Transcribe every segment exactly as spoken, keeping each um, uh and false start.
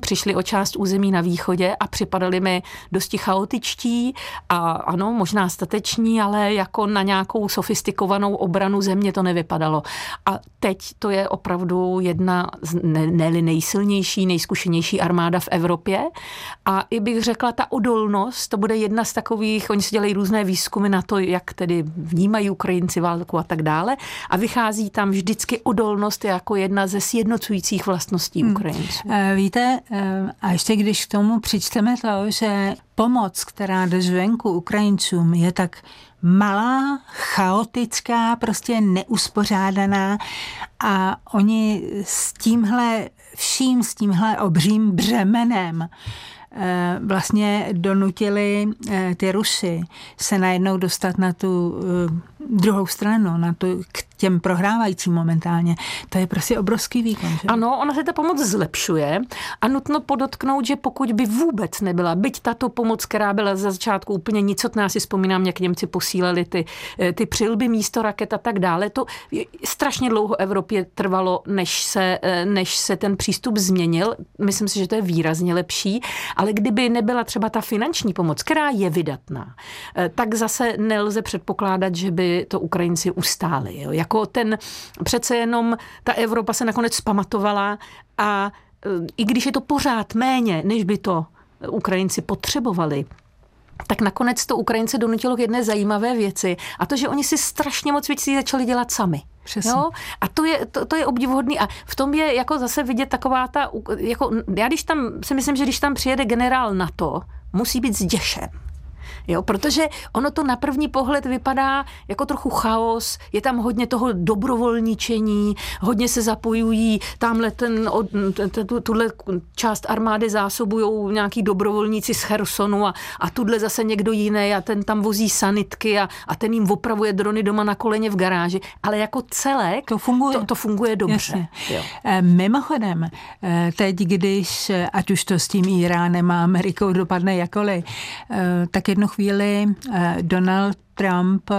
přišli o část území na východě a připadali mi dosti chaotičtí a ano, možná stateční, ale jako na nějakou sofistikovanou obranu země to nevypadalo. A teď to je opravdu jedna z ne, ne nejsilnější, nejzkušenější armáda v Evropě a i bych řekla, ta odolnost, to bude jedna z takových, oni si dělají různé výzkumy na to, jak tedy vnímají Ukrajinci válku a tak dále a vychází tam vždycky odolnost jako jedna ze sjednocujících vlastností hmm. Ukrajinců. Víte, a ještě když k tomu přičteme to, že pomoc, která jde zvenku Ukrajincům, je tak malá, chaotická, prostě neuspořádaná a oni s tímhle vším, s tímhle obřím břemenem vlastně donutili ty Rusy se najednou dostat na tu druhou stranu, na tu, k těm prohrávajícím momentálně. To je prostě obrovský výkon. Že? Ano, ona se ta pomoc zlepšuje a nutno podotknout, že pokud by vůbec nebyla, byť tato pomoc, která byla za začátku úplně nicotná, já si vzpomínám, jak Němci posílali ty, ty přilby místo raket a tak dále, to strašně dlouho Evropě trvalo, než se, než se ten přístup změnil. Myslím si, že to je výrazně lepší, ale kdyby nebyla třeba ta finanční pomoc, která je vydatná, tak zase nelze předpokládat, že by to Ukrajinci ustáli. Jo? Jako ten, přece jenom ta Evropa se nakonec zpamatovala a i když je to pořád méně, než by to Ukrajinci potřebovali, tak nakonec to Ukrajince donutilo k jedné zajímavé věci a to, že oni si strašně moc věcí začali dělat sami. Jo? A to je, to, to je obdivuhodný a v tom je jako zase vidět taková ta, jako, já když tam si myslím, že když tam přijede generál NATO, musí být zděšen. Jo, protože ono to na první pohled vypadá jako trochu chaos, je tam hodně toho dobrovolničení, hodně se zapojují, tamhle ten, tuhle část armády zásobujou nějaký dobrovolníci z Chersonu a, a tuhle zase někdo jiný a ten tam vozí sanitky a, a ten jim opravuje drony doma na koleně v garáži, ale jako celek to funguje, to, to funguje dobře. Jo. Mimochodem, teď když, ať už to s tím Iránem a Amerikou dopadne jakoliv, tak jednu chvíli Donald Trump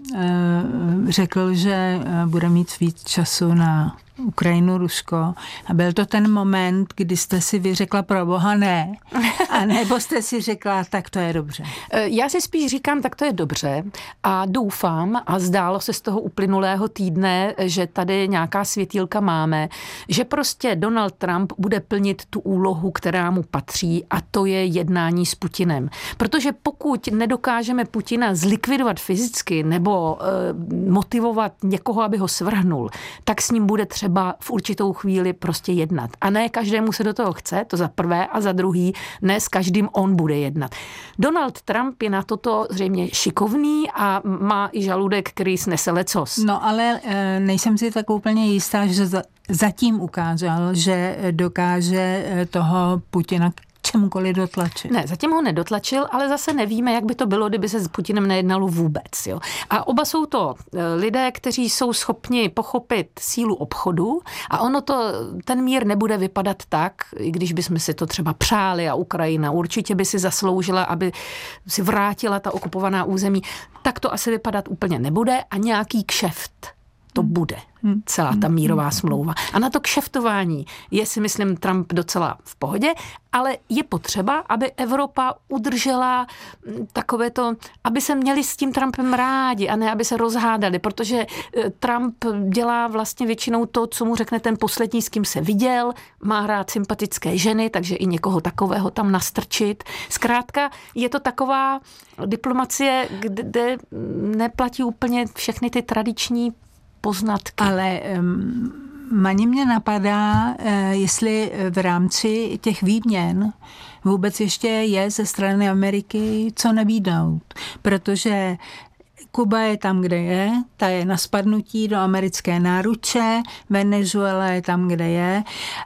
řekl, že bude mít víc času na Ukrajinu, Rusko. A byl to ten moment, kdy jste si vyřekla pro boha ne. A nebo jste si řekla, tak to je dobře. Já si spíš říkám, tak to je dobře. A doufám, a zdálo se z toho uplynulého týdne, že tady nějaká světýlka máme, že prostě Donald Trump bude plnit tu úlohu, která mu patří, a to je jednání s Putinem. Protože pokud nedokážeme Putina zlikvidovat fyzicky nebo e, motivovat někoho, aby ho svrhnul, tak s ním bude třeba v určitou chvíli prostě jednat. A ne každému se do toho chce, to za prvé, a za druhý, ne s každým on bude jednat. Donald Trump je na toto zřejmě šikovný a má i žaludek, který snese lecos. No ale nejsem si tak úplně jistá, že zatím ukázal, že dokáže toho Putina čemukoliv dotlačit. Ne, zatím ho nedotlačil, ale zase nevíme, jak by to bylo, kdyby se s Putinem nejednalo vůbec. Jo. A oba jsou to lidé, kteří jsou schopni pochopit sílu obchodu a ono to, ten mír nebude vypadat tak, i když bychom si to třeba přáli a Ukrajina určitě by si zasloužila, aby si vrátila ta okupovaná území, tak to asi vypadat úplně nebude a nějaký kšeft to bude. Celá ta mírová smlouva. A na to kšeftování je, si myslím, Trump docela v pohodě, ale je potřeba, aby Evropa udržela takové to, aby se měli s tím Trumpem rádi a ne, aby se rozhádali, protože Trump dělá vlastně většinou to, co mu řekne ten poslední, s kým se viděl, má rád sympatické ženy, takže i někoho takového tam nastrčit. Zkrátka je to taková diplomacie, kde neplatí úplně všechny ty tradiční poznatky. Ale um, Mani mě napadá, uh, jestli v rámci těch výměn vůbec ještě je ze strany Ameriky co nabídnout. Protože Kuba je tam, kde je, ta je na spadnutí do americké náruče, Venezuela je tam, kde je,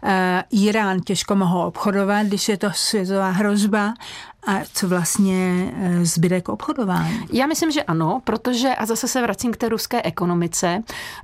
uh, Irán těžko mohou obchodovat, když je to světová hrozba. A co vlastně zbyde k obchodování? Já myslím, že ano, protože, a zase se vracím k té ruské ekonomice,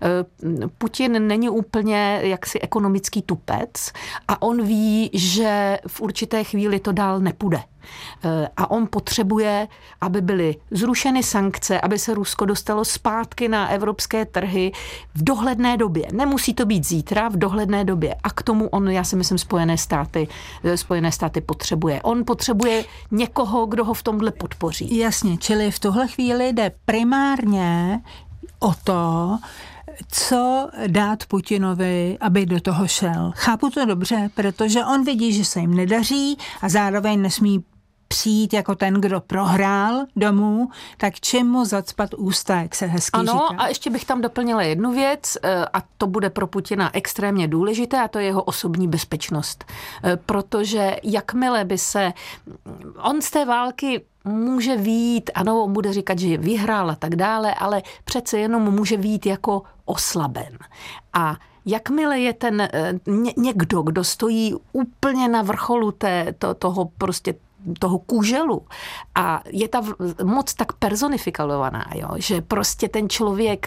Putin není úplně jaksi ekonomický tupec a on ví, že v určité chvíli to dál nepůjde. A on potřebuje, aby byly zrušeny sankce, aby se Rusko dostalo zpátky na evropské trhy v dohledné době. Nemusí to být zítra, v dohledné době. A k tomu on, já si myslím, Spojené státy, Spojené státy potřebuje. On potřebuje někoho, kdo ho v tomhle podpoří. Jasně, čili v tuhle chvíli jde primárně o to, co dát Putinovi, aby do toho šel. Chápu to dobře, protože on vidí, že se jim nedaří a zároveň nesmí přijít jako ten, kdo prohrál domů, tak čím mu zacpat ústa, jak se hezky ano, říká. Ano, a ještě bych tam doplnila jednu věc, a to bude pro Putina extrémně důležité, a to je jeho osobní bezpečnost. Protože jakmile by se... On z té války může vyjít, ano, on bude říkat, že vyhrál a tak dále, ale přece jenom může vyjít jako oslaben. A jakmile je ten ně, někdo, kdo stojí úplně na vrcholu té, to, toho prostě toho kůželu a je ta moc tak personifikovaná, jo, že prostě ten člověk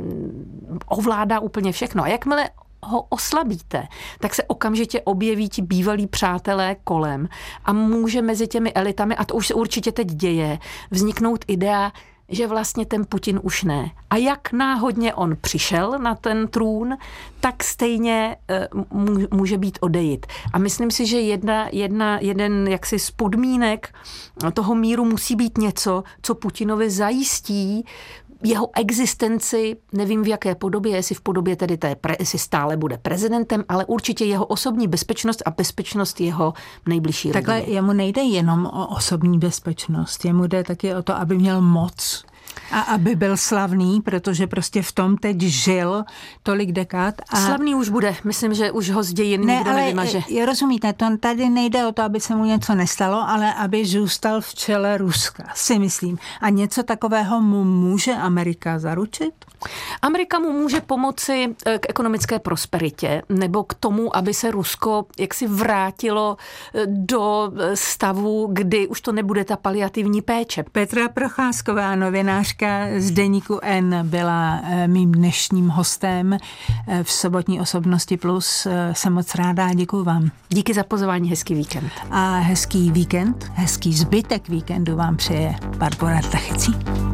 ovládá úplně všechno. A jakmile ho oslabíte, tak se okamžitě objeví ti bývalí přátelé kolem a může mezi těmi elitami, a to už se určitě teď děje, vzniknout idea, že vlastně ten Putin už ne. A jak náhodně on přišel na ten trůn, tak stejně může být odejit. A myslím si, že jedna, jedna, jeden jaksi z podmínek toho míru musí být něco, co Putinovi zajistí jeho existenci, nevím v jaké podobě, jestli v podobě tedy té, jestli stále bude prezidentem, ale určitě jeho osobní bezpečnost a bezpečnost jeho nejbližší rodiny. Takhle jemu nejde jenom o osobní bezpečnost, jemu jde taky o to, aby měl moc a aby byl slavný, protože prostě v tom teď žil tolik dekád. A... Slavný už bude, myslím, že už ho z dějin ne, nikdo ale nevymaže. Je, rozumíte, to tady nejde o to, aby se mu něco nestalo, ale aby zůstal v čele Ruska, si myslím. A něco takového mu může Amerika zaručit? Amerika mu může pomoci k ekonomické prosperitě nebo k tomu, aby se Rusko jaksi vrátilo do stavu, kdy už to nebude ta paliativní péče. Petra Procházková, novinářka z deníku N, byla mým dnešním hostem v sobotní Osobnosti plus. Jsem moc ráda, děkuju vám. Díky za pozvání, hezký víkend. A hezký víkend, hezký zbytek víkendu vám přeje Barbora Tachecí.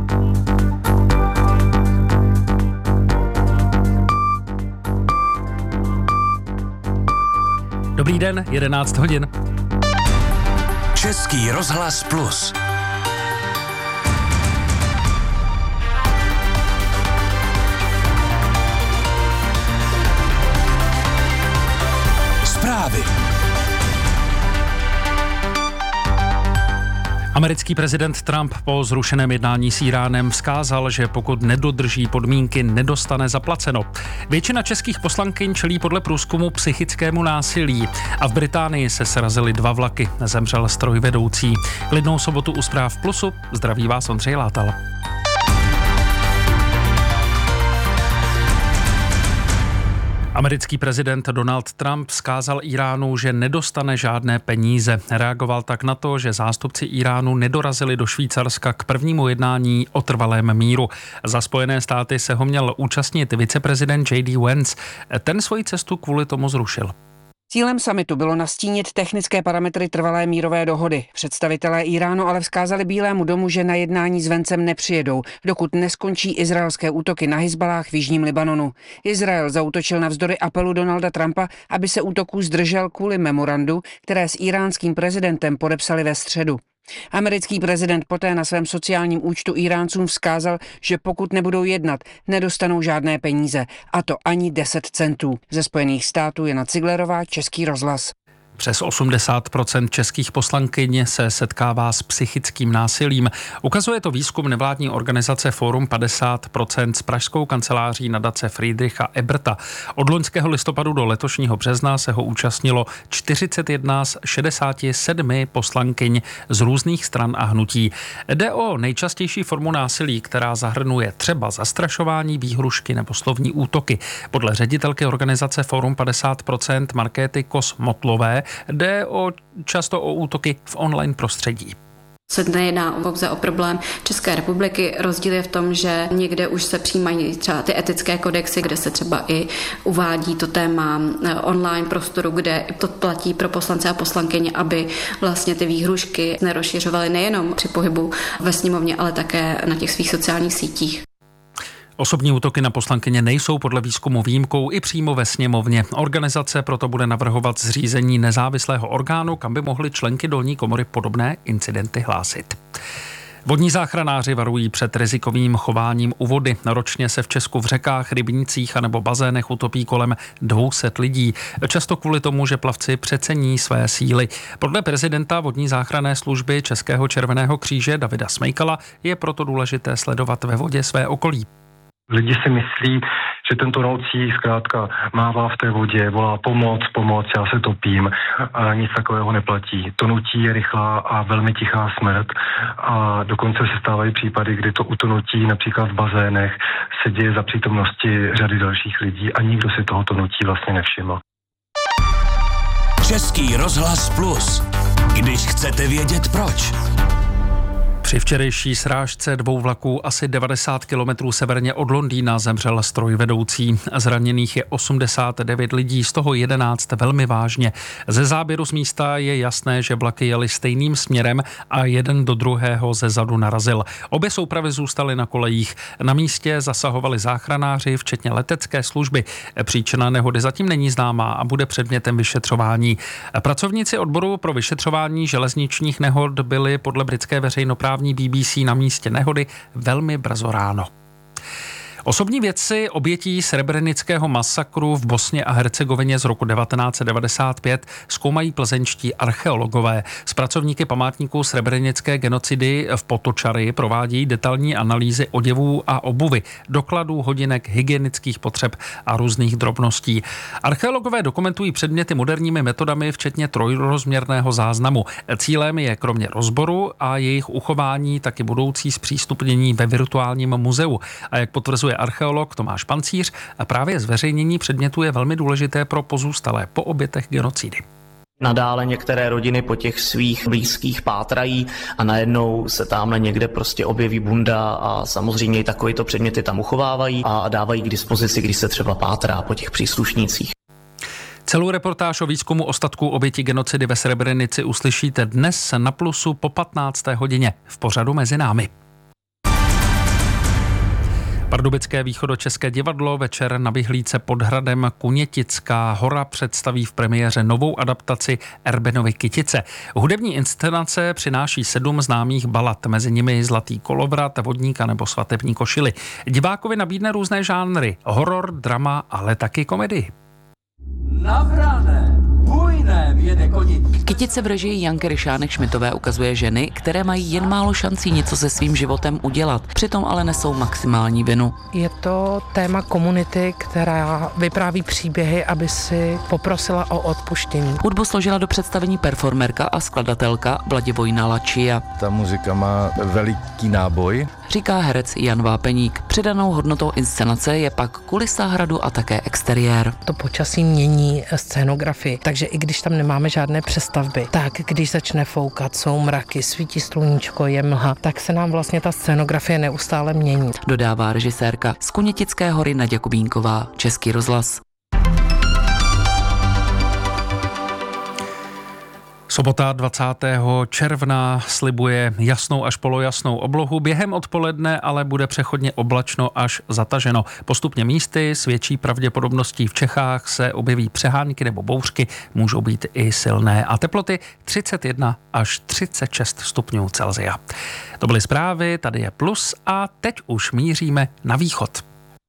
Dobrý den, jedenáct hodin. Český rozhlas plus. Zprávy. Americký prezident Trump po zrušeném jednání s Iránem vzkázal, že pokud nedodrží podmínky, nedostane zaplaceno. Většina českých poslankyň čelí podle průzkumu psychickému násilí a v Británii se srazily dva vlaky. Zemřel strojvedoucí. Klidnou sobotu u Zpráv Plusu. Zdraví vás Ondřej Látal. Americký prezident Donald Trump vzkázal Iránu, že nedostane žádné peníze. Reagoval tak na to, že zástupci Iránu nedorazili do Švýcarska k prvnímu jednání o trvalém míru. Za Spojené státy se ho měl účastnit viceprezident J D Vance. Ten svoji cestu kvůli tomu zrušil. Cílem summitu bylo nastínit technické parametry trvalé mírové dohody. Představitelé Iránu ale vzkázali Bílému domu, že na jednání s Vencem nepřijedou, dokud neskončí izraelské útoky na Hizbalách v jižním Libanonu. Izrael zaútočil navzdory apelu Donalda Trumpa, aby se útoků zdržel kvůli memorandu, které s iránským prezidentem podepsali ve středu. Americký prezident poté na svém sociálním účtu Iráncům vzkázal, že pokud nebudou jednat, nedostanou žádné peníze, a to ani deset centů. Ze Spojených států Jana Ciglerová, Český rozhlas. Přes osmdesát procent českých poslankyň se setkává s psychickým násilím. Ukazuje to výzkum nevládní organizace Fórum padesát procent s pražskou kanceláří nadace Friedricha Eberta. Od loňského listopadu do letošního března se ho účastnilo čtyřicet jedna z šedesáti sedmi poslankyň z různých stran a hnutí. Jde o nejčastější formu násilí, která zahrnuje třeba zastrašování, výhrušky nebo slovní útoky. Podle ředitelky organizace Fórum padesát procent Markéty Kos-Motlové jde o, často o útoky v online prostředí. Se nejedná pouze o problém České republiky. Rozdíl je v tom, že někde už se přijímají třeba ty etické kodexy, kde se třeba i uvádí to téma online prostoru, kde to platí pro poslance a poslankyně, aby vlastně ty výhrušky nerozšiřovaly nejenom při pohybu ve sněmovně, ale také na těch svých sociálních sítích. Osobní útoky na poslankyně nejsou podle výzkumu výjimkou i přímo ve sněmovně. Organizace proto bude navrhovat zřízení nezávislého orgánu, kam by mohly členky dolní komory podobné incidenty hlásit. Vodní záchranáři varují před rizikovým chováním u vody. Ročně se v Česku v řekách, rybnících a nebo bazénech utopí kolem dvě stě lidí. Často kvůli tomu, že plavci přecení své síly. Podle prezidenta vodní záchranné služby Českého červeného kříže Davida Smejkala je proto důležité sledovat ve vodě své okolí. Lidi si myslí, že ten tonoucí zkrátka mává v té vodě, volá pomoc, pomoc, já se topím a nic takového neplatí. Tonutí je rychlá a velmi tichá smrt a dokonce se stávají případy, kdy to utonutí například v bazénech se děje za přítomnosti řady dalších lidí a nikdo si toho tonutí vlastně nevšiml. Český rozhlas Plus. Když chcete vědět proč. Při včerejší srážce dvou vlaků asi devadesát kilometrů severně od Londýna zemřel strojvedoucí. Zraněných je osmdesát devět lidí, z toho jedenáct velmi vážně. Ze záběru z místa je jasné, že vlaky jeli stejným směrem a jeden do druhého ze zadu narazil. Obě soupravy zůstaly na kolejích. Na místě zasahovali záchranáři, včetně letecké služby. Příčina nehody zatím není známá a bude předmětem vyšetřování. Pracovníci odboru pro vyšetřování železničních nehod byli podle britské veřejnoprávní B B C na místě nehody velmi brzo ráno. Osobní věci obětí srebrenického masakru v Bosně a Hercegovině z roku devatenáct set devadesát pět zkoumají plzeňští archeologové. S pracovníky památníku srebrenické genocidy v Potočary provádí detailní analýzy oděvů a obuvy, dokladů, hodinek, hygienických potřeb a různých drobností. Archeologové dokumentují předměty moderními metodami, včetně trojrozměrného záznamu. Cílem je kromě rozboru a jejich uchování taky budoucí zpřístupnění ve virtuálním muzeu. A jak potvrzuje archeolog Tomáš Pancíř, a právě zveřejnění předmětu je velmi důležité pro pozůstalé po obětech genocidy. Nadále některé rodiny po těch svých blízkých pátrají a najednou se tamhle někde prostě objeví bunda a samozřejmě i takovýto předměty tam uchovávají a dávají k dispozici, když se třeba pátrá po těch příslušnících. Celou reportáž o výzkumu ostatků obětí genocidy ve Srebrenici uslyšíte dnes na Plusu po patnácté hodině v pořadu Mezi námi. Pardubické východočeské divadlo večer na vyhlídce pod hradem Kunětická hora představí v premiéře novou adaptaci Erbenovy Kytice. Hudební inscenace přináší sedm známých balad, mezi nimi Zlatý kolovrat, Vodníka nebo Svatební košily. Divákovi nabídne různé žánry, horor, drama, ale taky komedii. Navrané, bujném jede koni. Kytice v režii Janky Ryšánek-Šmitové ukazuje ženy, které mají jen málo šancí něco se svým životem udělat, přitom ale nesou maximální vinu. Je to téma komunity, která vypráví příběhy, aby si poprosila o odpuštění. Hudbu složila do představení performerka a skladatelka Vladivojna Lačia. Ta muzika má veliký náboj, říká herec Jan Vápeník. Přidanou hodnotou inscenace je pak kulisa hradu a také exteriér. To počasí mění scénografii, takže i když tam nemáme žádné přestavby, tak když začne foukat, jsou mraky, svítí sluníčko, je mlha, tak se nám vlastně ta scénografie neustále mění. Dodává režisérka z Kunětické hory Naďa Kubínková, Český rozhlas. Sobota dvacátého června slibuje jasnou až polojasnou oblohu. Během odpoledne ale bude přechodně oblačno až zataženo. Postupně místy s větší pravděpodobností v Čechách se objeví přehánky nebo bouřky, můžou být i silné. A teploty třicet jedna až třicet šest stupňů Celsia. To byly zprávy, tady je Plus a teď už míříme na východ.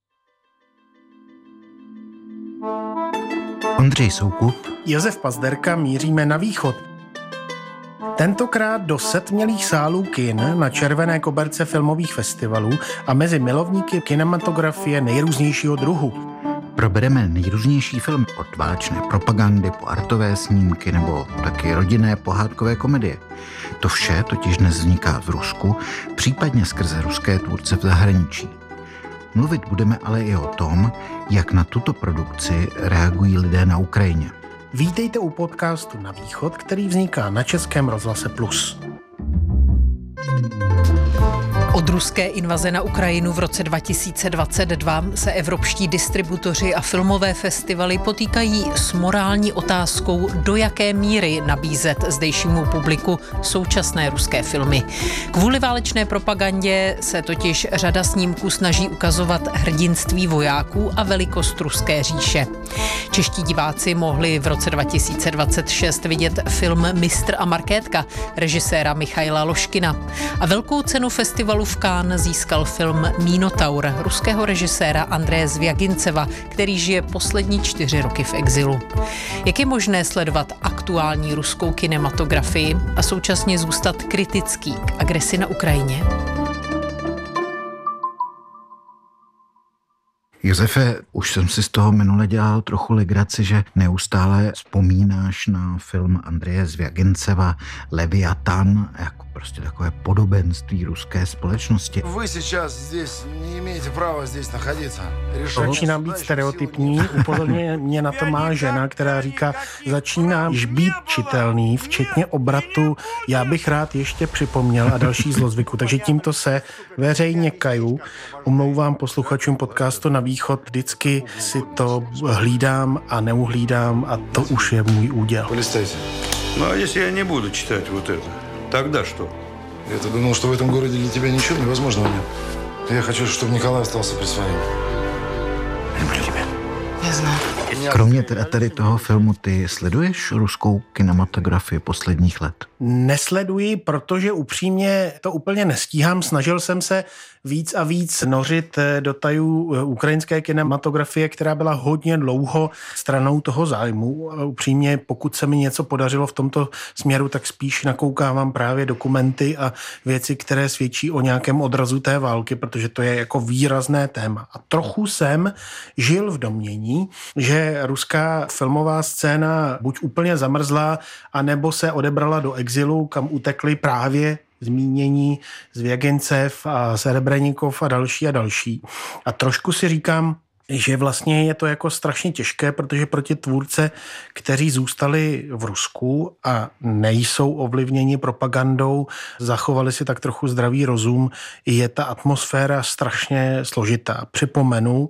Ondřej Soukup, Josef Pazderka, míříme na východ. Tentokrát do setmělých sálů kin na červené koberce filmových festivalů a mezi milovníky kinematografie nejrůznějšího druhu. Probereme nejrůznější filmy od válečné propagandy po artové snímky nebo taky rodinné pohádkové komedie. To vše totiž dnes vzniká v Rusku, případně skrze ruské tvůrce v zahraničí. Mluvit budeme ale i o tom, jak na tuto produkci reagují lidé na Ukrajině. Vítejte u podcastu Na východ, který vzniká na Českém rozhlase Plus. Od ruské invaze na Ukrajinu v roce dva tisíce dvacet dva se evropští distributoři a filmové festivaly potýkají s morální otázkou, do jaké míry nabízet zdejšímu publiku současné ruské filmy. Kvůli válečné propagandě se totiž řada snímků snaží ukazovat hrdinství vojáků a velikost ruské říše. Čeští diváci mohli v roce dva tisíce dvacet šest vidět film Mistr a markétka režiséra Michaila Loškina. A velkou cenu festivalu v Cannes získal film Minotaur ruského režiséra Andreje Zvěginceva, který žije poslední čtyři roky v exilu. Jak je možné sledovat aktuální ruskou kinematografii a současně zůstat kritický k agresi na Ukrajině? Josefe, už jsem si z toho minule dělal trochu legraci, že neustále vzpomínáš na film Andreje Zvěginceva Leviatan, jako prostě takové podobenství ruské společnosti. Vy сейчас здесь не имеете права здесь находиться. Začínám být stereotypní, upozorně mě na to má žena, která říká, začíná již být čitelný, včetně obratu, já bych rád ještě připomněl a další zlozvyku. Takže tímto se veřejně kaju, omlouvám posluchačům podcastu Na východ, vždycky si to hlídám a neuhlídám a to už je můj úděl. Полистайте. Ну а если я не буду читать вот это, тогда что? Я-то думал, что в этом городе для тебя ничего невозможного нет. Я хочу, чтобы Николай остался при своем. Люблю тебя. Já znám. Kromě teda tady toho filmu, ty sleduješ ruskou kinematografii posledních let? Nesleduji, protože upřímně to úplně nestíhám. Snažil jsem se víc a víc nořit do tajů ukrajinské kinematografie, která byla hodně dlouho stranou toho zájmu. Upřímně, pokud se mi něco podařilo v tomto směru, tak spíš nakoukávám právě dokumenty a věci, které svědčí o nějakém odrazu té války, protože to je jako výrazné téma. A trochu jsem žil v domnění, že ruská filmová scéna buď úplně zamrzla, anebo se odebrala do exilu, kam utekli právě zmínění Zvěgincev a Serebrenikov a další a další. A trošku si říkám, že vlastně je to jako strašně těžké, protože proti tvůrce, kteří zůstali v Rusku a nejsou ovlivněni propagandou, zachovali si tak trochu zdravý rozum, je ta atmosféra strašně složitá. Připomenu,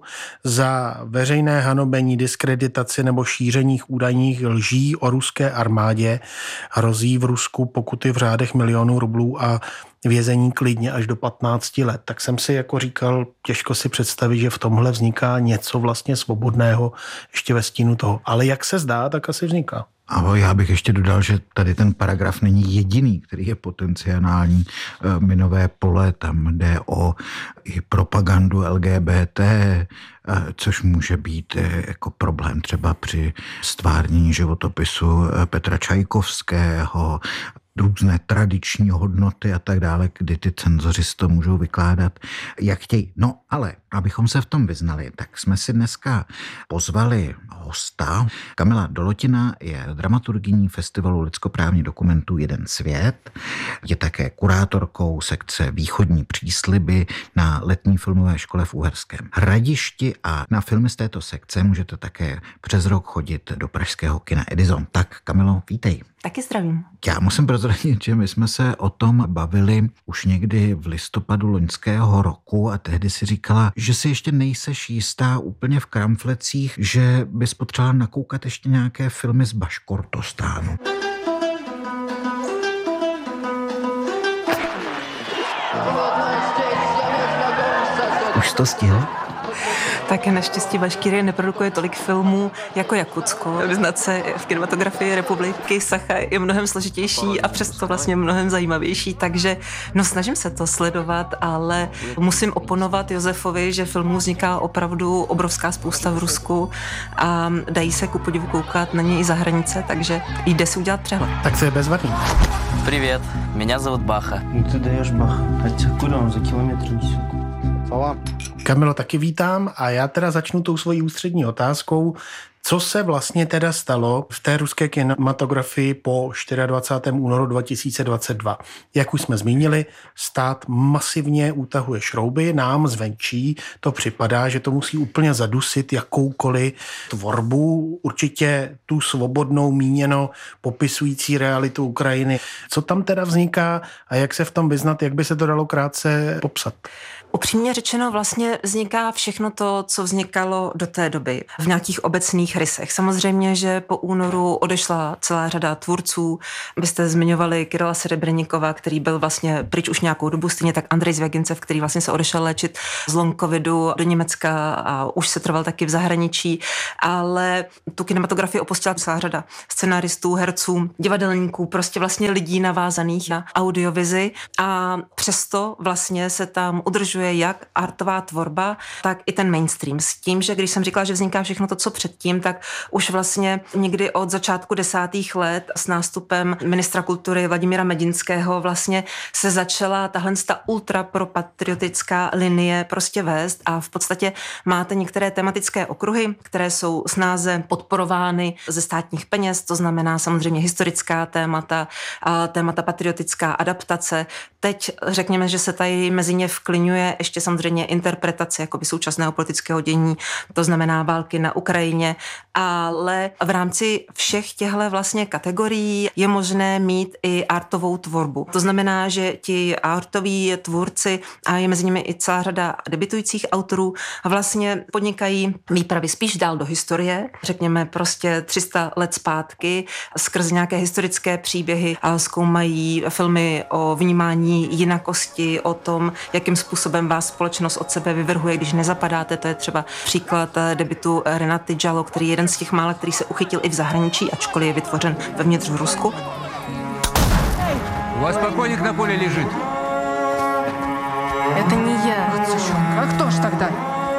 za veřejné hanobení, diskreditaci nebo šíření údajných lží o ruské armádě hrozí v Rusku pokuty v řádech milionů rublů a vězení klidně až do patnácti let. Tak jsem si jako říkal, těžko si představit, že v tomhle vzniká něco vlastně svobodného ještě ve stínu toho. Ale jak se zdá, tak asi vzniká. A já bych ještě dodal, že tady ten paragraf není jediný, který je potenciální minové pole. Tam jde o i propagandu L G B T, což může být jako problém třeba při stvárnění životopisu Petra Čajkovského, různé tradiční hodnoty a tak dále, kdy ty cenzoři to můžou vykládat, jak chtějí. No ale, abychom se v tom vyznali, tak jsme si dneska pozvali hosta. Kamila Dolotina je dramaturgyní festivalu lidskoprávních dokumentů Jeden svět. Je také kurátorkou sekce Východní přísliby na letní filmové škole v Uherském Hradišti a na filmy z této sekce můžete také přes rok chodit do pražského kina Edison. Tak Kamilo, vítej. Taky zdravím. Já musím prozradit, že my jsme se o tom bavili už někdy v listopadu loňského roku a tehdy si říkala, že si ještě nejseš jistá úplně v kramflecích, že bys potřebovala nakoukat ještě nějaké filmy z Baškortostánu. Už to stihl? Tak naštěstí Baškírie neprodukuje tolik filmů jako Jakutsko. Vyznat se v kinematografii republiky Sacha je mnohem složitější a přesto vlastně mnohem zajímavější, takže no snažím se to sledovat, ale musím oponovat Josefovi, že filmů vzniká opravdu obrovská spousta v Rusku a dají se ku podivu koukat na ně i za hranice, takže jde si udělat přehled. Tak to je bezvadný. Привет, меня зовут Баха. Ну ты даешь, Баха. А куда он за километр несет? Kamilo, taky vítám a já teda začnu tou svojí ústřední otázkou. Co se vlastně teda stalo v té ruské kinematografii po dvacátého čtvrtého února dva tisíce dvacet dva? Jak už jsme zmínili, stát masivně utahuje šrouby, nám zvenčí to připadá, že to musí úplně zadusit jakoukoliv tvorbu, určitě tu svobodnou míněno popisující realitu Ukrajiny. Co tam teda vzniká a jak se v tom vyznat, jak by se to dalo krátce popsat? Upřímně řečeno vlastně vzniká všechno to, co vznikalo do té doby v nějakých obecných rysech. Samozřejmě, že po únoru odešla celá řada tvůrců. Byste zmiňovali Kirila Serebrennikova, který byl vlastně pryč už nějakou dobu, stejně tak Andrej Zvěgincev, který vlastně se odešel léčit z long covidu do Německa a už se trval taky v zahraničí, ale tu kinematografii opustila celá řada scenáristů, herců, divadelníků, prostě vlastně lidí navázaných na audiovizi a přesto vlastně se tam udržuje jak artová tvorba, tak i ten mainstream. S tím, že když jsem říkala, že vzniká všechno to, co předtím, tak už vlastně někdy od začátku desátých let s nástupem ministra kultury Vladimíra Medinského vlastně se začala tahle ta ultrapropatriotická linie prostě vést a v podstatě máte některé tematické okruhy, které jsou snáze podporovány ze státních peněz, to znamená samozřejmě historická témata, a témata patriotická adaptace. Teď řekněme, že se tady mezi ně vkliňuje ještě samozřejmě interpretace jakoby současného politického dění, to znamená války na Ukrajině, ale v rámci všech těchto vlastně kategorií je možné mít i artovou tvorbu. To znamená, že ti artoví tvůrci a je mezi nimi i celá řada debitujících autorů vlastně podnikají výpravy spíš dál do historie, řekněme prostě tři sta let zpátky, skrz nějaké historické příběhy a zkoumají filmy o vnímání jinakosti, o tom, jakým způsobem vás společnost od sebe vyvrhuje, když nezapadáte. To je třeba příklad debutu Renaty Jalo, který je jeden z těch mála, který se uchytil i v zahraničí, ačkoliv je vytvořen vevnitř v Rusku. У вас покойник на поле лежит. Это не я. А кто ж тогда?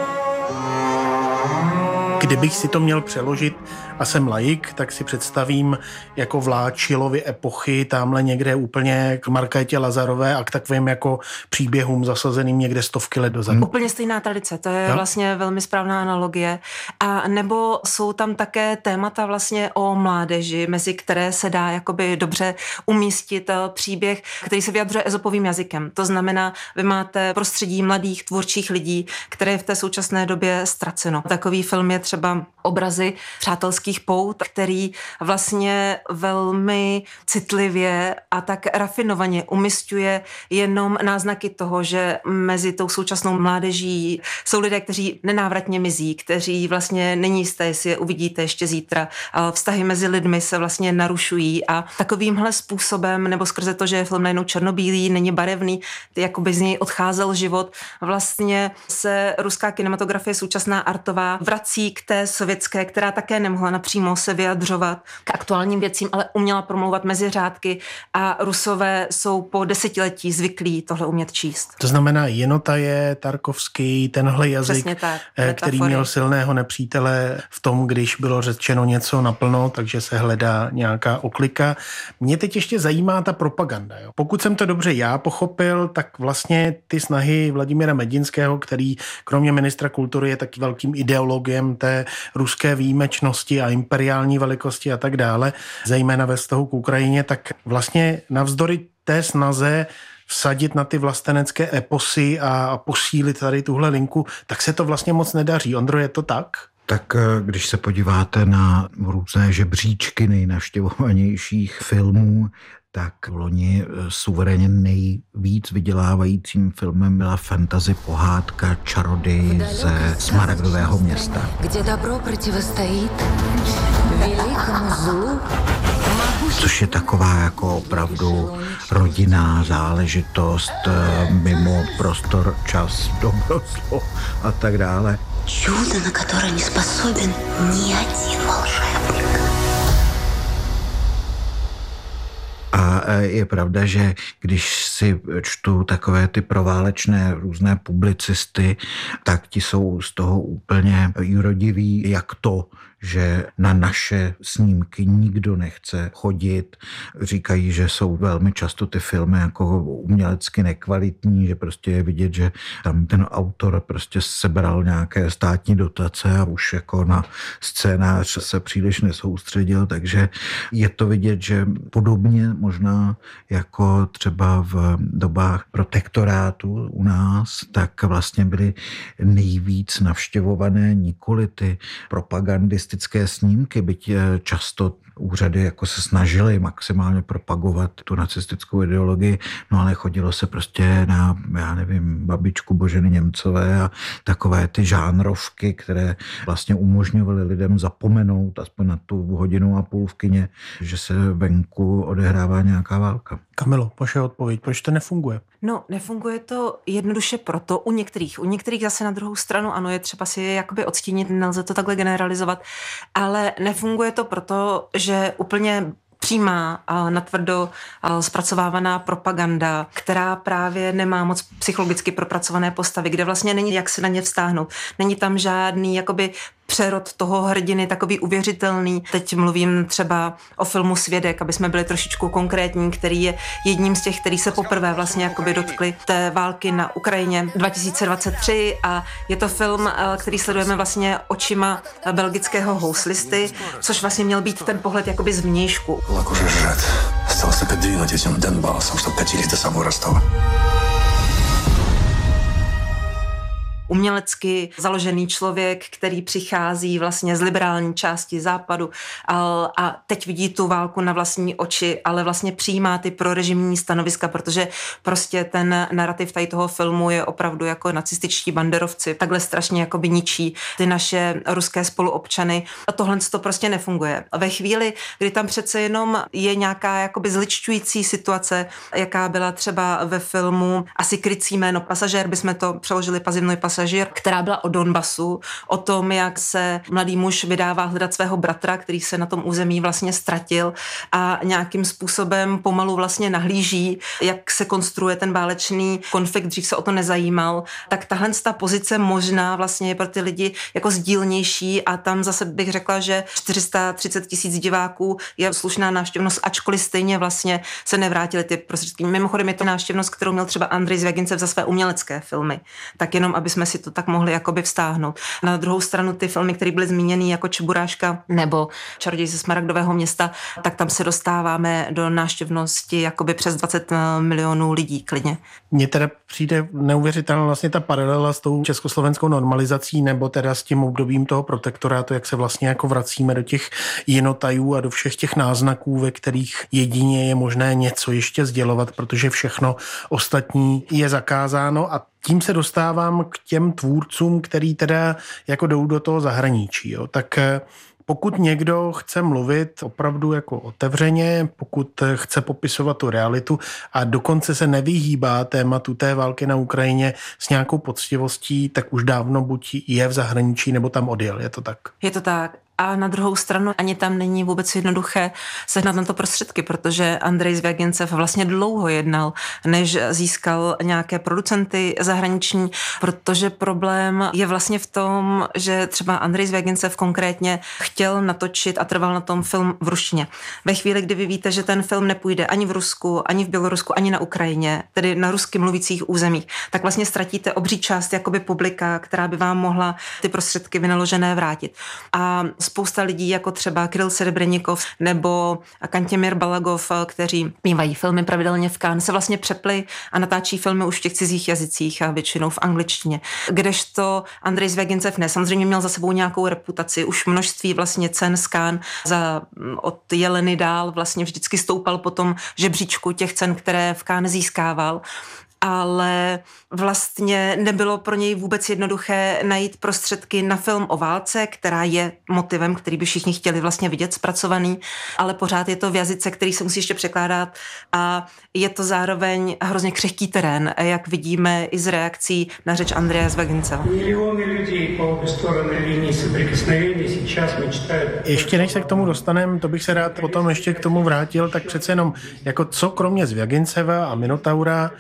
Kdybych si to měl přeložit a jsem laik, tak si představím jako Vláčilovy epochy, tamhle někde úplně k Markétě Lazarové a k takovým jako příběhům zasazeným někde stovky let dozadu. Úplně stejná tradice, to je jo? vlastně velmi správná analogie. A nebo jsou tam také témata vlastně o mládeži, mezi které se dá jakoby dobře umístit příběh, který se vyjadřuje ezopovým jazykem. To znamená, vy máte prostředí mladých tvůrčích lidí, které je v té současné době ztraceno. Takový film je třeba Obrazy přátelských pout, který vlastně velmi citlivě a tak rafinovaně umísťuje jenom náznaky toho, že mezi tou současnou mládeží jsou lidé, kteří nenávratně mizí, kteří vlastně není jisté, jestli je uvidíte ještě zítra. Vztahy mezi lidmi se vlastně narušují a takovýmhle způsobem, nebo skrze to, že je film najednou černobílý, není barevný, jakoby z něj odcházel život, vlastně se ruská kinematografie současná artová vrací k té sovětské, která také nemohla napřímo se vyjadřovat k aktuálním věcím, ale uměla promlouvat mezi řádky a Rusové jsou po desetiletí zvyklí tohle umět číst. To znamená, Jenota je Tarkovský, tenhle jazyk, tak, který měl silného nepřítele v tom, když bylo řečeno něco naplno, takže se hledá nějaká oklika. Mě teď ještě zajímá ta propaganda. Jo. Pokud jsem to dobře já pochopil, tak vlastně ty snahy Vladimíra Medinského, který kromě ministra kultury je taky velkým ideologem té ruské výjimečnosti a imperiální velikosti a tak dále, zejména ve vztahu k Ukrajině, tak vlastně navzdory té snaze vsadit na ty vlastenecké eposy a posílit tady tuhle linku, tak se to vlastně moc nedaří. Ondro, je to tak? Tak když se podíváte na různé žebříčky nejnavštěvovanějších filmů, tak v loni suverénně nejvíc vydělávajícím filmem byla fantasy pohádka Čaroděj ze Smaragdového města. Kde dobro protivostojí velikému zlu. Což je taková jako opravdu rodinná záležitost mimo prostor, čas, dobro, zlo a tak dále. Čudo, na které nesposoben ni один волшебник. A je pravda, že když si čtu takové ty proválečné různé publicisty, tak ti jsou z toho úplně jurodiví, jak to, že na naše snímky nikdo nechce chodit. Říkají, že jsou velmi často ty filmy jako umělecky nekvalitní, že prostě je vidět, že tam ten autor prostě sebral nějaké státní dotace a už jako na scénář se příliš nesoustředil, takže je to vidět, že podobně možná jako třeba v dobách protektorátu u nás, tak vlastně byly nejvíc navštěvované nikoli ty propagandistické snímky, byť často úřady jako se snažily maximálně propagovat tu nacistickou ideologii, no ale chodilo se prostě na, já nevím, Babičku Boženy Němcové a takové ty žánrovky, které vlastně umožňovaly lidem zapomenout aspoň na tu hodinu a půl v kině, že se venku odehrává nějaká válka. Kamilo, vaše odpověď, proč to nefunguje? No, nefunguje to jednoduše proto u některých. U některých zase na druhou stranu, ano, je třeba si je jakoby odstínit, nelze to takhle generalizovat, ale nefunguje to proto, že úplně přímá a natvrdo zpracovávaná propaganda, která právě nemá moc psychologicky propracované postavy, kde vlastně není jak se na ně vztáhnout. Není tam žádný jakoby přerod toho hrdiny, takový uvěřitelný. Teď mluvím třeba o filmu Svědek, aby jsme byli trošičku konkrétní, který je jedním z těch, který se poprvé vlastně jakoby dotkli té války na Ukrajině dva tisíce dvacet tři a je to film, který sledujeme vlastně očima belgického houslisty, což vlastně měl být ten pohled jakoby z vnějšku. Влак уже сжат. Осталось только двинуть этим Донбассом, чтобы катились до самого Ростова. Umělecky založený člověk, který přichází vlastně z liberální části západu a, a teď vidí tu válku na vlastní oči, ale vlastně přijímá ty prorežimní stanoviska, protože prostě ten narrativ tady toho filmu je opravdu jako nacističtí banderovci. Takhle strašně jakoby ničí ty naše ruské spoluobčany. A tohle to prostě nefunguje. Ve chvíli, kdy tam přece jenom je nějaká jakoby zličťující situace, jaká byla třeba ve filmu Asi krycí jméno pasažér, bychom to přeložili Pazivnoj pasažér, která byla o Donbasu, o tom, jak se mladý muž vydává hledat svého bratra, který se na tom území vlastně ztratil a nějakým způsobem pomalu vlastně nahlíží, jak se konstruuje ten válečný konflikt, dřív se o to nezajímal, tak tahle ta pozice možná vlastně je pro ty lidi jako sdílnější a tam zase bych řekla, že čtyři sta třicet tisíc diváků je slušná návštěvnost, ačkoliv stejně vlastně se nevrátily ty prostředky. Mimochodem je to návštěvnost, kterou měl třeba Andrej Zvěgincev za své umělecké filmy. Tak jenom, aby jsme si to tak mohli jakoby vztáhnout. Na druhou stranu ty filmy, které byly zmíněny jako Čeburáška nebo Čaroděj ze Smaragdového města, tak tam se dostáváme do návštěvnosti jakoby přes dvacet milionů lidí klidně. Mně teda přijde neuvěřitelná vlastně ta paralela s tou československou normalizací nebo teda s tím obdobím toho protektorátu, jak se vlastně jako vracíme do těch jinotajů a do všech těch náznaků, ve kterých jedině je možné něco ještě sdělovat, protože všechno ostatní je zakázáno a tím se dostávám k těm tvůrcům, který teda jako jdou do toho zahraničí. Jo. Tak pokud někdo chce mluvit opravdu jako otevřeně, pokud chce popisovat tu realitu a dokonce se nevyhýbá tématu té války na Ukrajině s nějakou poctivostí, tak už dávno buď je v zahraničí, nebo tam odjel. Je to tak? Je to tak. A na druhou stranu ani tam není vůbec jednoduché sehnat na to prostředky, protože Andrej Zvěgincev vlastně dlouho jednal, než získal nějaké producenty zahraniční, protože problém je vlastně v tom, že třeba Andrej Zvěgincev konkrétně chtěl natočit a trval na tom film v ruštině. Ve chvíli, kdy vy víte, že ten film nepůjde ani v Rusku, ani v Bělorusku, ani na Ukrajině, tedy na rusky mluvících územích, tak vlastně ztratíte obří část jakoby publika, která by vám mohla ty prostředky vynaložené vrátit. A spousta lidí, jako třeba Kirill Serebrennikov nebo Kantěmir Balagov, kteří mývají filmy pravidelně v Cannes, se vlastně přepli a natáčí filmy už v těch cizích jazycích a většinou v angličtině. Kdežto Andrej Zvěgincev ne, samozřejmě měl za sebou nějakou reputaci, už množství vlastně cen z Cannes za od Jeleny dál vlastně vždycky stoupal po tom žebříčku těch cen, které v Cannes získával. Ale vlastně nebylo pro něj vůbec jednoduché najít prostředky na film o válce, která je motivem, který by všichni chtěli vlastně vidět zpracovaný, ale pořád je to v jazyce, který se musí ještě překládat a je to zároveň hrozně křehký terén, jak vidíme i z reakcí na řeč Andreje Zvěginceva. Miliony lidí po obě strany linii sopřikosnovení сейчас mečtají. Ještě než se k tomu dostaneme, to bych se rád potom ještě k tomu vrátil, tak přece jenom jako co kromě Zvěginceva a Minotaura vás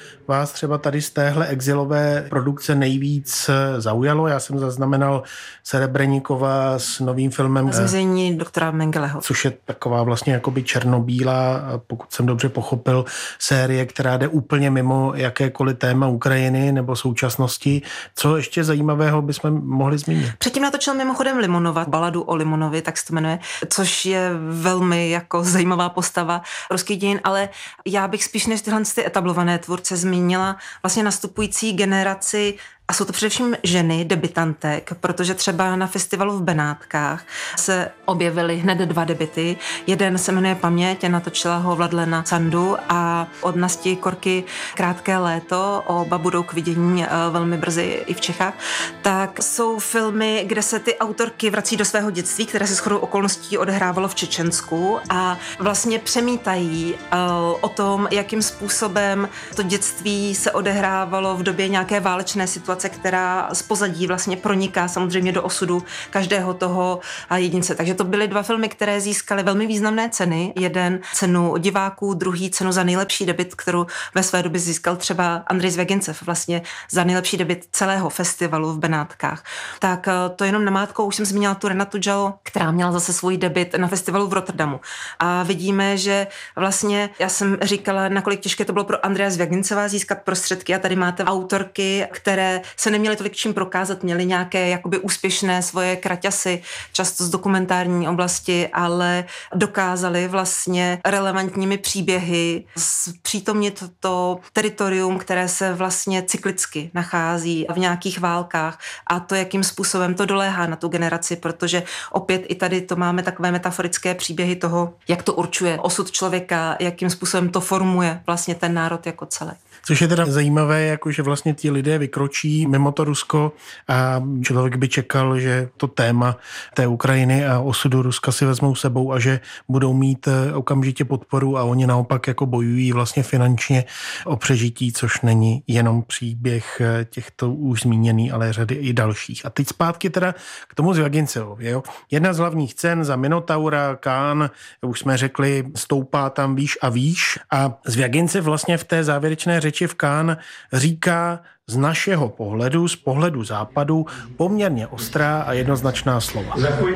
vás třeba tady z téhle exilové produkce nejvíc zaujalo? Já jsem zaznamenal Serebrenikova s novým filmem Zmizení doktora Mengeleho. Což je taková vlastně jakoby černobílá, pokud jsem dobře pochopil, série, která jde úplně mimo jakékoliv téma Ukrajiny nebo současnosti. Co ještě zajímavého bychom mohli zmínit? Předtím natočil mimochodem Limonova, baladu o Limonovi, tak se to jmenuje, což je velmi jako zajímavá postava ruských dějin, ale já bych spíš než tyhle ty etablované tvůrce zmínila vlastně nastupující generaci. A jsou to především ženy, debutantek, protože třeba na festivalu v Benátkách se objevily hned dva debuty. Jeden se jmenuje Paměť, natočila ho Vladlena Candu a od Nasti Korky Krátké léto, oba budou k vidění velmi brzy i v Čechách. Tak jsou filmy, kde se ty autorky vrací do svého dětství, které se shodou okolností odehrávalo v Čečensku a vlastně přemítají o tom, jakým způsobem to dětství se odehrávalo v době nějaké válečné situace, která z pozadí vlastně proniká samozřejmě do osudu každého toho jedince. Takže to byly dva filmy, které získaly velmi významné ceny. Jeden cenu diváků, druhý cenu za nejlepší debut, kterou ve své době získal třeba Andrej Zvěgincev, vlastně za nejlepší debut celého festivalu v Benátkách. Tak to jenom namátkou, už jsem zmínila tu Renatu Jalo, která měla zase svůj debut na festivalu v Rotterdamu. A vidíme, že vlastně, já jsem říkala, nakolik těžké to bylo pro Andreja Zvěginceva získat prostředky a tady máte autorky, které se neměli tolik čím prokázat, měli nějaké jakoby úspěšné svoje kraťasy, často z dokumentární oblasti, ale dokázali vlastně relevantními příběhy zpřítomnit to teritorium, které se vlastně cyklicky nachází v nějakých válkách a to, jakým způsobem to doléhá na tu generaci, protože opět i tady to máme takové metaforické příběhy toho, jak to určuje osud člověka, jakým způsobem to formuje vlastně ten národ jako celek. Což je teda zajímavé, jako že vlastně ti lidé vykročí mimo to Rusko a člověk by čekal, že to téma té Ukrajiny a osudu Ruska si vezmou sebou a že budou mít okamžitě podporu a oni naopak jako bojují vlastně finančně o přežití, což není jenom příběh těchto už zmíněný, ale řady i dalších. A teď zpátky teda k tomu Zvěgincevovi. Jo? Jedna z hlavních cen za Minotaura, Cannes, už jsme řekli, stoupá tam výš a výš a Zvěgincev vlastně v té závěrečné řeči v Cannes říká z našeho pohledu, z pohledu západu, poměrně ostrá a jednoznačná slova.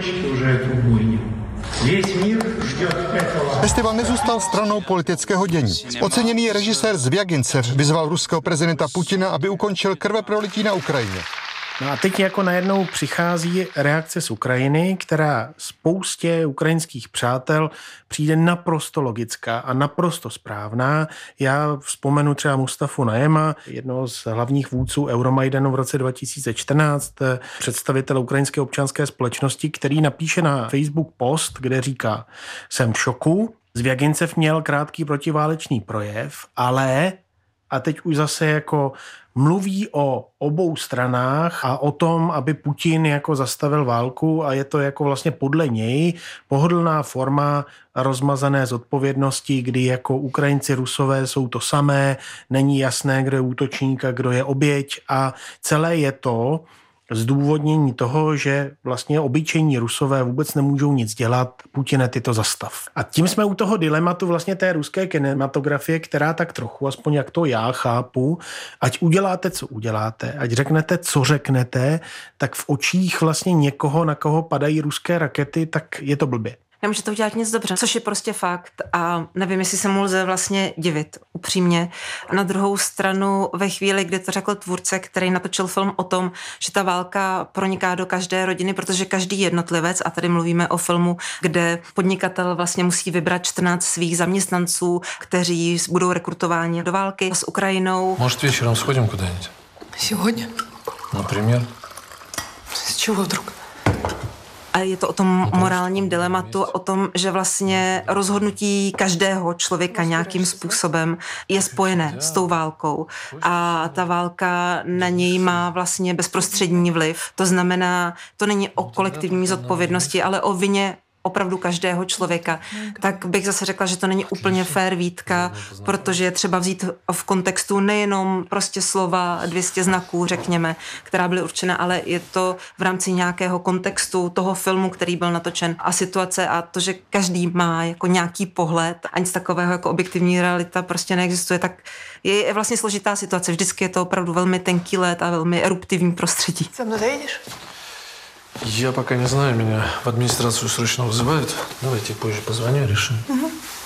Festival nezůstal stranou politického dění. Oceněný režisér Zvěgincev vyzval ruského prezidenta Putina, aby ukončil krveprolití na Ukrajině. No a teď jako najednou přichází reakce z Ukrajiny, která spoustě ukrajinských přátel přijde naprosto logická a naprosto správná. Já vzpomenu třeba Mustafu Najema, jednoho z hlavních vůdců Euromajdanu v roce dva tisíce čtrnáct, představitel ukrajinské občanské společnosti, který napíše na Facebook post, kde říká: jsem v šoku, Zvěgincev měl krátký protiválečný projev, ale a teď už zase jako mluví o obou stranách a o tom, aby Putin jako zastavil válku a je to jako vlastně podle něj pohodlná forma rozmazané zodpovědnosti, kdy jako Ukrajinci, Rusové jsou to samé, není jasné, kdo je útočník a kdo je oběť a celé je to zdůvodnění toho, že vlastně obyčejní Rusové vůbec nemůžou nic dělat, Putine, ty to zastav. A tím jsme u toho dilematu vlastně té ruské kinematografie, která tak trochu, aspoň jak to já chápu, ať uděláte, co uděláte, ať řeknete, co řeknete, tak v očích vlastně někoho, na koho padají ruské rakety, tak je to blbě. Nemůže to udělat nic dobře, což je prostě fakt a nevím, jestli se mu lze vlastně divit, upřímně. Na druhou stranu ve chvíli, kdy to řekl tvůrce, který natočil film o tom, že ta válka proniká do každé rodiny, protože každý jednotlivec, a tady mluvíme o filmu, kde podnikatel vlastně musí vybrat čtrnáct svých zaměstnanců, kteří budou rekrutováni do války s Ukrajinou. Может, вечером сходим куда-нибудь? Сегодня? Например? С чего вдруг? A je to o tom morálním dilematu, o tom, že vlastně rozhodnutí každého člověka nějakým způsobem je spojené s tou válkou. A ta válka na něj má vlastně bezprostřední vliv. To znamená, to není o kolektivní zodpovědnosti, ale o vině opravdu každého člověka, tak bych zase řekla, že to není úplně fair výtka, protože je třeba vzít v kontextu nejenom prostě slova dvě stě znaků, řekněme, která byly určena, ale je to v rámci nějakého kontextu toho filmu, který byl natočen a situace a to, že každý má jako nějaký pohled a nic takového jako objektivní realita prostě neexistuje, tak je vlastně složitá situace. Vždycky je to opravdu velmi tenký led a velmi eruptivní prostředí. Со мной заедешь? Я пока не знаю, меня в администрацию срочно вызывают. Давайте позже позвоню, решим. Угу.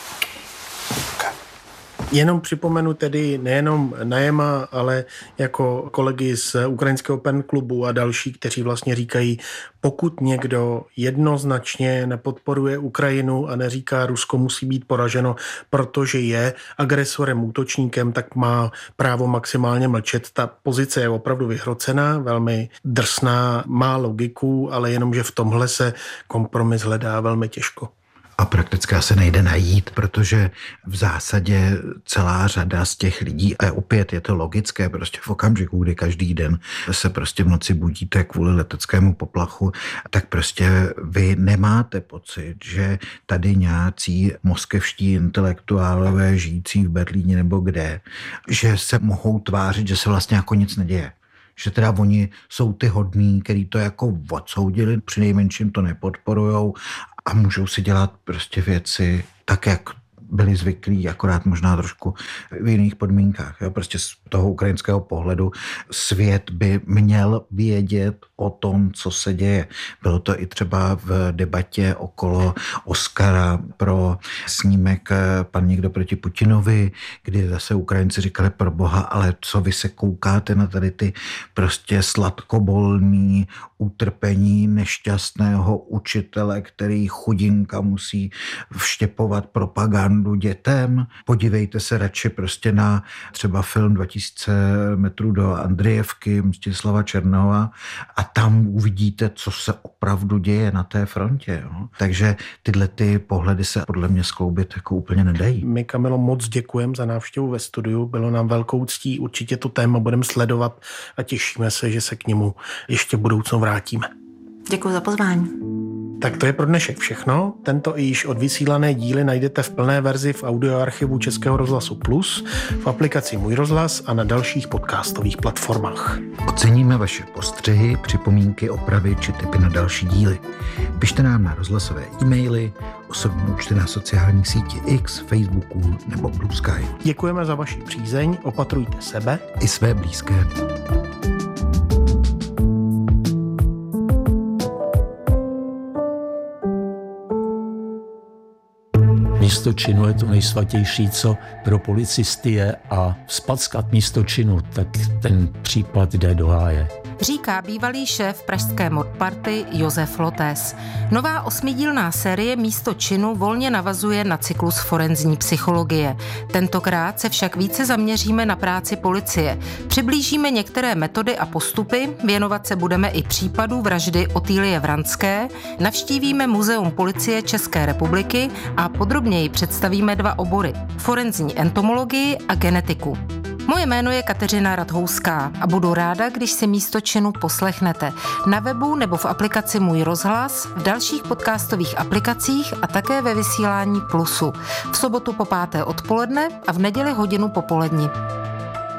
Jenom připomenu tedy nejenom Najema, ale jako kolegy z ukrajinského pen klubu a další, kteří vlastně říkají, pokud někdo jednoznačně nepodporuje Ukrajinu a neříká, Rusko musí být poraženo, protože je agresorem, útočníkem, tak má právo maximálně mlčet. Ta pozice je opravdu vyhrocená, velmi drsná, má logiku, ale jenom, že v tomhle se kompromis hledá velmi těžko. A prakticky se nejde najít, protože v zásadě celá řada z těch lidí, a opět je to logické, prostě v okamžiku, kdy každý den se prostě v noci budíte kvůli leteckému poplachu, tak prostě vy nemáte pocit, že tady nějací moskevští intelektuálové žijící v Berlíně nebo kde, že se mohou tvářit, že se vlastně jako nic neděje. Že teda oni jsou ty hodní, který to jako odsoudili, přinejmenším to nepodporujou a můžou si dělat prostě věci tak, jak byli zvyklí, akorát možná trošku v jiných podmínkách. Jo? Prostě z toho ukrajinského pohledu svět by měl vědět o tom, co se děje. Bylo to i třeba v debatě okolo Oscara pro snímek Pan někdo proti Putinovi, kdy zase Ukrajinci říkali, pro boha, ale co vy se koukáte na tady ty prostě sladkobolný utrpení nešťastného učitele, který chudinka musí vštěpovat propagandu dětem. Podívejte se radši prostě na třeba film dva tisíce metrů do Andrijevky Mstislava Černohova a tam uvidíte, co se opravdu děje na té frontě. Jo. Takže tyhle ty pohledy se podle mě skloubit jako úplně nedají. My, Kamilo, moc děkujeme za návštěvu ve studiu. Bylo nám velkou ctí. Určitě to téma budeme sledovat a těšíme se, že se k němu ještě v budoucnu vrátíme. Děkuji za pozvání. Tak to je pro dnešek všechno. Tento i již odvysílané díly najdete v plné verzi v audioarchivu Českého rozhlasu Plus, v aplikaci Můj rozhlas a na dalších podcastových platformách. Oceníme vaše postřehy, připomínky, opravy či tipy na další díly. Pište nám na rozhlasové e-maily, osobní účty na sociální síti X, Facebooku nebo Blue Sky. Děkujeme za vaši přízeň, opatrujte sebe i své blízké. Místo činu je to nejsvatější, co pro policisty je, a vzpackat místo činu, tak ten případ jde do háje. Říká bývalý šéf pražské modparty Josef Lotes. Nová osmidílná série Místo činu volně navazuje na cyklus forenzní psychologie. Tentokrát se však více zaměříme na práci policie. Přiblížíme některé metody a postupy, věnovat se budeme i případu vraždy Otýlie Vranské, navštívíme Muzeum policie České republiky a podrobněji představíme dva obory – forenzní entomologii a genetiku. Moje jméno je Kateřina Radhouská a budu ráda, když si Místo činu poslechnete na webu nebo v aplikaci Můj rozhlas, v dalších podcastových aplikacích a také ve vysílání Plusu. V sobotu po páté odpoledne a v neděli hodinu popoledni.